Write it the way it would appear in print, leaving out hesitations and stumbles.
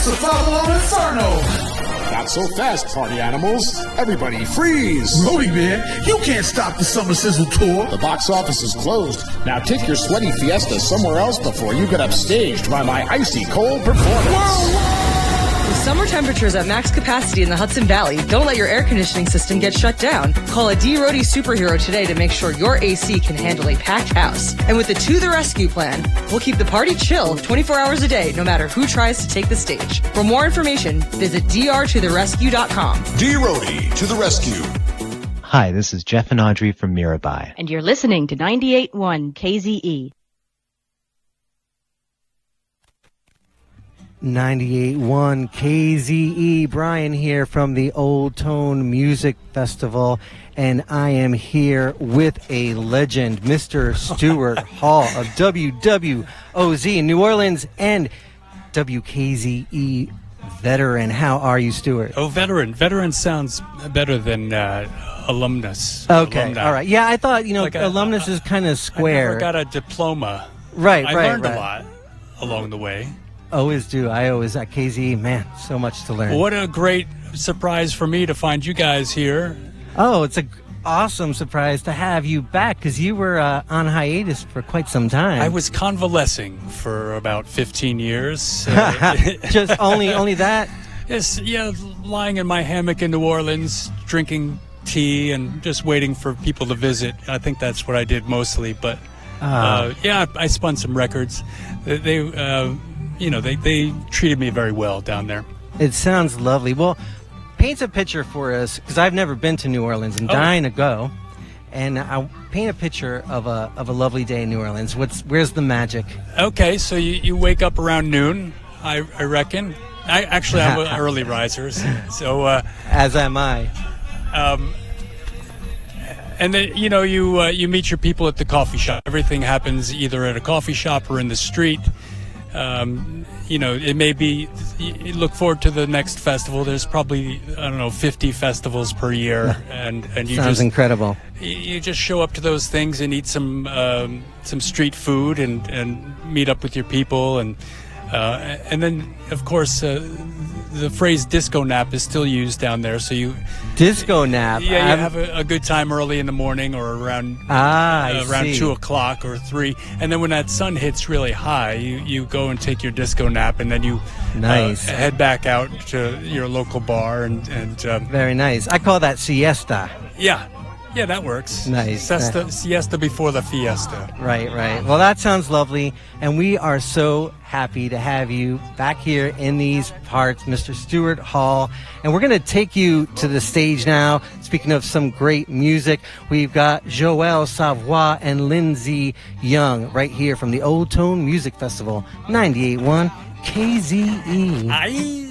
Survival Inferno! Not so fast, party animals. Everybody freeze! Roadie man, you can't stop the Summer Sizzle tour. The box office is closed. Now take your sweaty fiesta somewhere else before you get upstaged by my icy cold performance. Whoa! With summer temperatures at max capacity in the Hudson Valley, don't let your air conditioning system get shut down. Call a D-Roadie superhero today to make sure your AC can handle a packed house. And with the To The Rescue plan, we'll keep the party chill 24 hours a day, no matter who tries to take the stage. For more information, visit drtotherescue.com. D-Roadie to the rescue. Hi, this is Jeff and Audrey from Mirabai. And you're listening to 98.1 KZE. 98.1 KZE. Brian here from the Old Tone Music Festival, and I am here with a legend, Mr. Stuart Hall of WWOZ in New Orleans and WKZE veteran. How are you, Stuart? Oh, veteran. Veteran sounds better than alumnus. Okay, Alumni. all right. Yeah, I thought, Like alumnus is kind of square. I never got a diploma. Right, I learned a lot along the way. Always do. I always at KZE, man, so much to learn. What a great surprise for me to find you guys here. Oh, it's an awesome surprise to have you back, because you were on hiatus for quite some time. I was convalescing for about 15 years. Just only that? Yes, yeah, lying in my hammock in New Orleans, drinking tea and just waiting for people to visit. I think that's what I did mostly. But yeah, I spun some records. They treated me very well down there. It sounds lovely. Well, paint a picture for us, because I've never been to New Orleans and dying to go. And I'll paint a picture of a lovely day in New Orleans. Where's the magic? Okay, so you wake up around noon, I reckon. I'm an early riser, so as am I. And then you meet your people at the coffee shop. Everything happens either at a coffee shop or in the street. It may be, you look forward to the next festival. There's probably, 50 festivals per year. And you Sounds incredible. You just show up to those things and eat some street food and meet up with your people. And then, of course, the phrase disco nap is still used down there. So disco nap? Yeah, you have a good time early in the morning or around 2 o'clock or 3. And then when that sun hits really high, you go and take your disco nap, and then you head back out to your local bar. And very nice. I call that siesta. Yeah, that works. Nice. Siesta before the fiesta. Right. Well, that sounds lovely, and we are so happy to have you back here in these parts, Mr. Stuart Hall. And we're going to take you to the stage now. Speaking of some great music, we've got Joelle Savoy and Lindsay Young right here from the Old Tone Music Festival, 98.1 KZE. Aye.